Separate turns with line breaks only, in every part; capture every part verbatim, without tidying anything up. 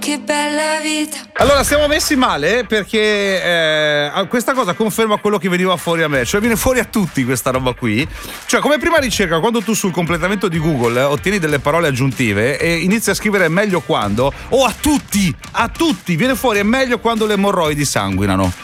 che bella vita.
Allora siamo messi male perché eh, questa cosa conferma quello che veniva fuori a me, cioè viene fuori a tutti questa roba qui. Cioè come prima ricerca, quando tu sul completamento di Google eh, ottieni delle parole aggiuntive e inizi a scrivere meglio quando, o a tutti, a tutti viene fuori è meglio quando le emorroidi sanguinano.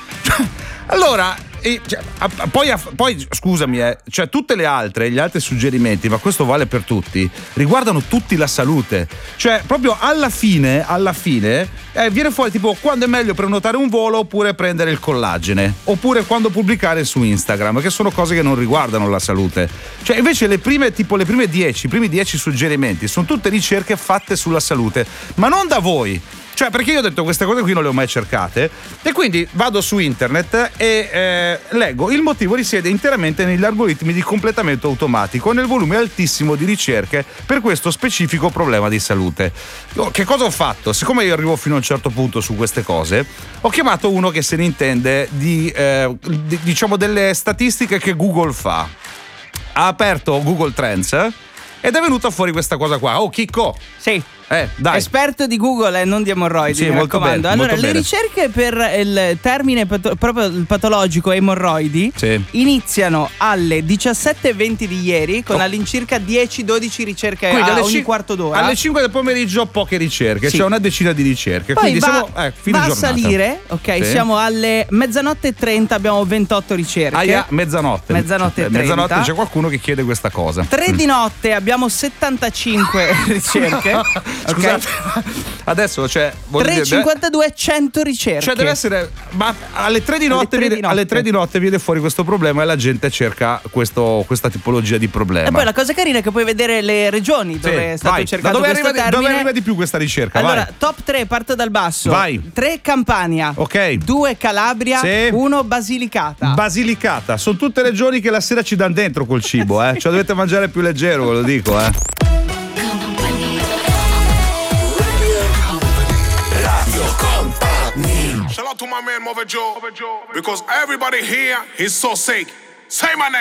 Allora E, cioè, a, a, poi, a, poi scusami, eh, cioè tutte le altre, gli altri suggerimenti, ma questo vale per tutti, riguardano tutti la salute. Cioè, proprio alla fine, alla fine, eh, viene fuori tipo quando è meglio prenotare un volo oppure prendere il collagene, oppure quando pubblicare su Instagram, che sono cose che non riguardano la salute. Cioè, invece le prime, tipo le prime dieci, i primi dieci suggerimenti sono tutte ricerche fatte sulla salute, ma non da voi. Cioè, perché io ho detto queste cose qui non le ho mai cercate e quindi vado su internet e eh, leggo. Il motivo risiede interamente negli algoritmi di completamento automatico e nel volume altissimo di ricerche per questo specifico problema di salute. Io, che cosa ho fatto? Siccome io arrivo fino a un certo punto su queste cose, ho chiamato uno che se ne intende di, eh, di diciamo delle statistiche che Google fa. Ha aperto Google Trends ed è venuta fuori questa cosa qua. Oh, Chicco!
Sì.
Eh, dai.
Esperto di Google e non di emorroidi,
sì,
mi
molto
raccomando.
bene,
allora,
molto
le
bene.
ricerche per il termine pato- proprio il patologico emorroidi
sì.
iniziano alle diciassette e venti di ieri con
oh.
all'incirca dieci dodici ricerche
Quindi
a
alle
ogni
cin-
quarto d'ora.
Alle cinque del pomeriggio poche ricerche,
sì.
cioè una decina di ricerche.
Poi
Quindi
va,
siamo eh, fine
va a
giornata.
salire, ok,
sì.
siamo alle mezzanotte e trenta, abbiamo ventotto ricerche.
Aia, mezzanotte.
Mezzanotte e
eh,
trenta.
Mezzanotte c'è qualcuno che chiede questa cosa.
tre di notte abbiamo settantacinque ricerche.
Scusate, adesso cioè
tre e cinquantadue cento ricerche.
Cioè deve essere, ma alle tre di notte,
alle tre
viene,
di notte.
alle tre di notte viene fuori questo problema e la gente cerca questo, questa tipologia di problema.
E poi la cosa carina è che puoi vedere le regioni dove
sì,
è stato
vai.
cercato
da dove
questo
arriva,
termine.
dove arriva di più questa ricerca?
Allora,
vai.
top tre, parto dal basso.
Vai.
tre Campania.
Ok.
due Calabria.
Sì.
uno Basilicata.
Basilicata. Sono tutte regioni che la sera ci danno dentro col cibo, eh. Cioè dovete mangiare più leggero, ve lo dico, eh.
Shout out to my man Mother Joe, because everybody here is so sick. Say my name.